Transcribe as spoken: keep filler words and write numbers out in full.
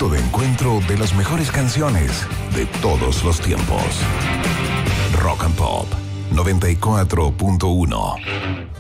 punto de encuentro de las mejores canciones de todos los tiempos. Rock and Pop noventa y cuatro punto uno.